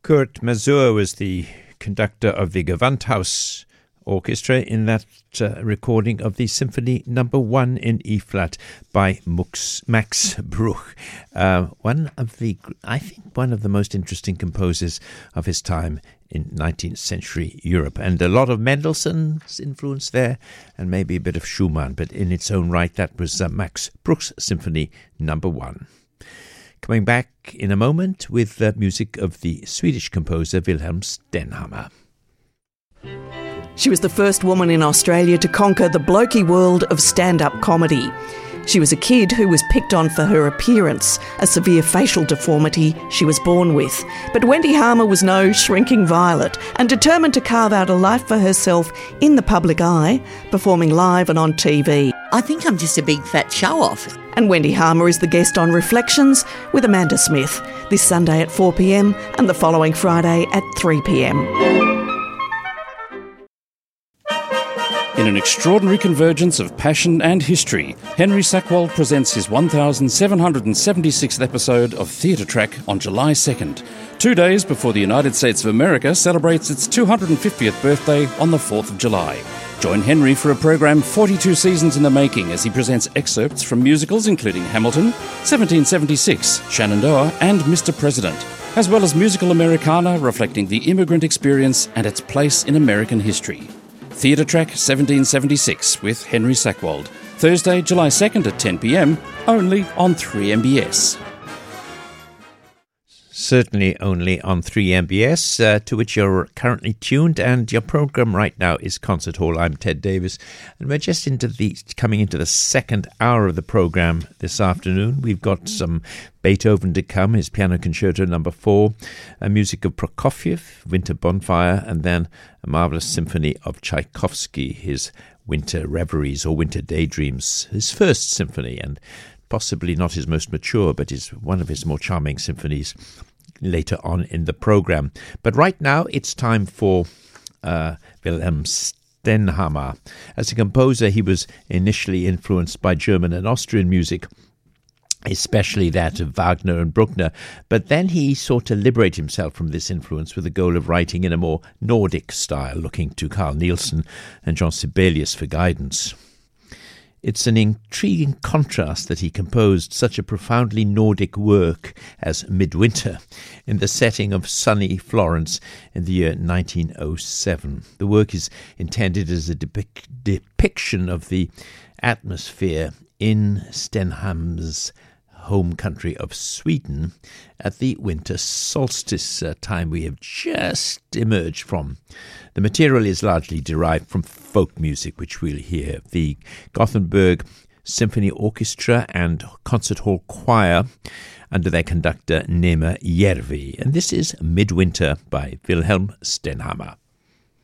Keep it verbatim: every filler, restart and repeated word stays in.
Kurt Masur was the conductor of the Gewandhaus Orchestra in that uh, recording of the Symphony Number One in E-flat by Mux, Max Bruch, uh, one of the, I think, one of the most interesting composers of his time in nineteenth century Europe, and a lot of Mendelssohn's influence there, and maybe a bit of Schumann, but in its own right, that was uh, Max Bruch's Symphony Number One. Coming back in a moment with the music of the Swedish composer Wilhelm Stenhammar. She was the first woman in Australia to conquer the blokey world of stand-up comedy. She was a kid who was picked on for her appearance, a severe facial deformity she was born with. But Wendy Harmer was no shrinking violet and determined to carve out a life for herself in the public eye, performing live and on T V. I think I'm just a big fat show-off. And Wendy Harmer is the guest on Reflections with Amanda Smith, this Sunday at four p.m. and the following Friday at three p.m. In an extraordinary convergence of passion and history, Henry Sackwald presents his one thousand seven hundred seventy-sixth episode of Theatre Track on July second, two days before the United States of America celebrates its two hundred fiftieth birthday on the fourth of July. Join Henry for a program forty-two seasons in the making as he presents excerpts from musicals including Hamilton, seventeen seventy-six, Shenandoah and Mister President, as well as musical Americana reflecting the immigrant experience and its place in American history. Theatre Track seventeen seventy-six with Henry Sackwald. Thursday, July second at ten p.m, only on three M B S. Certainly only on three M B S, uh, to which you're currently tuned, and your programme right now is Concert Hall. I'm Ted Davis, and we're just into the coming into the second hour of the programme this afternoon. We've got some Beethoven to come, his Piano Concerto Number Four, a music of Prokofiev, Winter Bonfire, and then a marvellous symphony of Tchaikovsky, his Winter Reveries or Winter Daydreams, his first symphony, and possibly not his most mature, but is one of his more charming symphonies later on in the programme. But right now, it's time for uh, Wilhelm Stenhammar. As a composer, he was initially influenced by German and Austrian music, especially that of Wagner and Bruckner, but then he sought to liberate himself from this influence with the goal of writing in a more Nordic style, looking to Carl Nielsen and Jean Sibelius for guidance. It's an intriguing contrast that he composed such a profoundly Nordic work as Midwinter in the setting of sunny Florence in the year nineteen oh seven. The work is intended as a depic- depiction of the atmosphere in Stenhammar's home country of Sweden at the winter solstice, uh, time we have just emerged from. The material is largely derived from folk music, which we'll hear. The Gothenburg Symphony Orchestra and Concert Hall Choir under their conductor Nema Järvi. And this is Midwinter by Wilhelm Stenhammar.